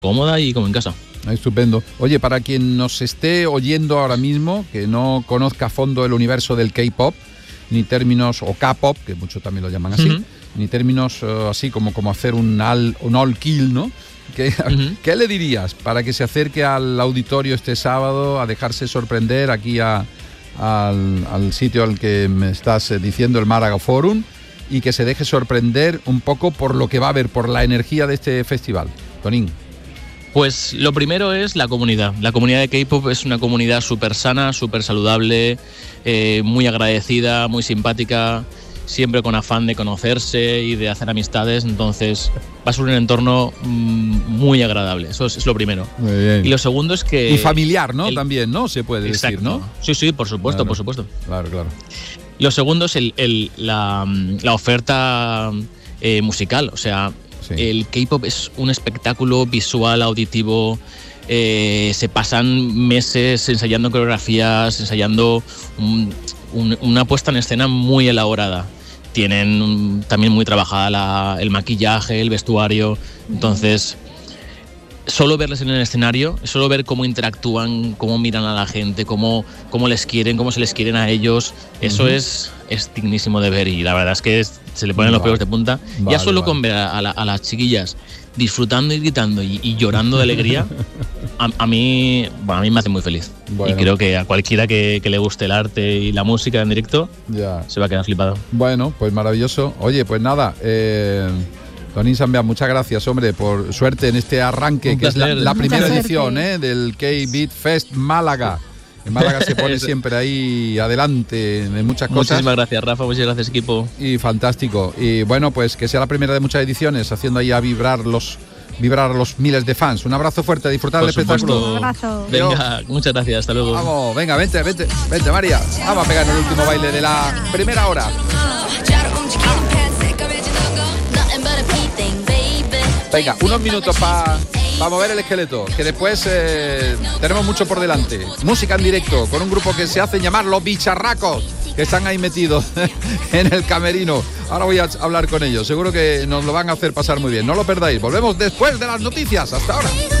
cómoda y como en casa. Estupendo. Oye, para quien nos esté oyendo ahora mismo, que no conozca a fondo el universo del K-pop, ni términos, o K-pop, que muchos también lo llaman así, ni términos así como hacer un all kill, ¿no? ¿Qué le dirías para que se acerque al auditorio este sábado a dejarse sorprender aquí al sitio al que me estás diciendo, el Málaga Forum, y que se deje sorprender un poco por lo que va a haber, por la energía de este festival? Tonín. Pues lo primero es la comunidad. La comunidad de K-pop es una comunidad súper sana, súper saludable, muy agradecida, muy simpática, siempre con afán de conocerse y de hacer amistades. Entonces va a ser un entorno muy agradable. Eso es lo primero. Muy bien. Y lo segundo es que... Y familiar, ¿no? También, ¿no? Se puede decir, ¿no? Sí, por supuesto, claro, por supuesto. Claro. Lo segundo es la oferta musical. O sea, el K-pop es un espectáculo visual, auditivo. Se pasan meses ensayando coreografías, ensayando una puesta en escena muy elaborada. Tienen también muy trabajada el maquillaje, el vestuario. Entonces, solo verles en el escenario, solo ver cómo interactúan, cómo miran a la gente, cómo les quieren, cómo se les quieren a ellos, eso es dignísimo de ver, y la verdad es que se le ponen los pelos de punta. Ya solo con ver a las chiquillas disfrutando y gritando y llorando de alegría, a mí me hace muy feliz. Bueno. Y creo que a cualquiera que le guste el arte y la música en directo, se va a quedar flipado. Bueno, pues maravilloso. Oye, pues nada, Tonín Sambeat, muchas gracias, hombre, por suerte en este arranque, que es la primera edición del K-Beat Fest Málaga. En Málaga se pone siempre ahí adelante en muchas cosas. Muchísimas gracias, Rafa, muchas gracias, equipo. Y fantástico. Y bueno, pues que sea la primera de muchas ediciones, haciendo ahí a vibrar a los miles de fans. Un abrazo fuerte, a disfrutar del espectáculo. Un abrazo. Venga, muchas gracias, hasta luego. Vamos, venga, vente, María. Vamos a pegar el último baile de la primera hora. Venga, unos minutos para mover el esqueleto, que después tenemos mucho por delante. Música en directo, con un grupo que se hacen llamar Los Bicharracos, que están ahí metidos en el camerino. Ahora voy a hablar con ellos, seguro que nos lo van a hacer pasar muy bien. No lo perdáis, volvemos después de las noticias. Hasta ahora.